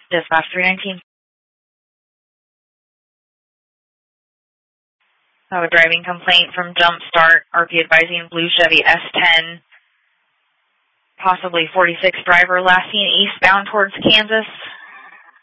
Dispatch 319. I have a driving complaint from Jumpstart, RP advising blue Chevy S10, possibly 46 driver, last seen eastbound towards Kansas.